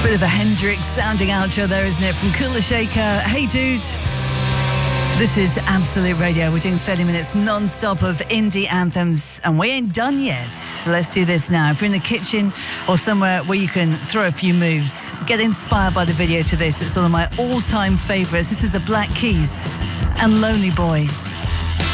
Bit of a Hendrix sounding outro there, isn't it, from Kula Shaker. Hey, dude. This is Absolute Radio. We're doing 30 minutes non-stop of indie anthems, and we ain't done yet. Let's do this now. If you're in the kitchen or somewhere where you can throw a few moves, get inspired by the video to this. It's one of my all-time favourites. This is the Black Keys and Lonely Boy.